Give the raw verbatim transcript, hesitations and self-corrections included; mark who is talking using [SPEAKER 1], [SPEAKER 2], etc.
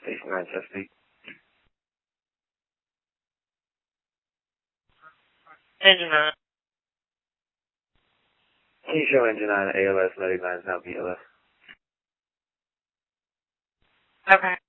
[SPEAKER 1] Station nine, Chesapeake.
[SPEAKER 2] Engine nine.
[SPEAKER 1] Can you show engine nine A L S, medic nine is now B L S?
[SPEAKER 2] Okay.